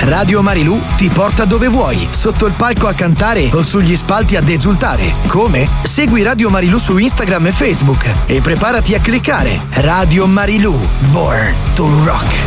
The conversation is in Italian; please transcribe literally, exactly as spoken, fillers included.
Radio Marilù ti porta dove vuoi, sotto il palco a cantare o sugli spalti ad esultare. Come? Segui Radio Marilù su Instagram e Facebook e preparati a cliccare Radio Marilù, Born to Rock.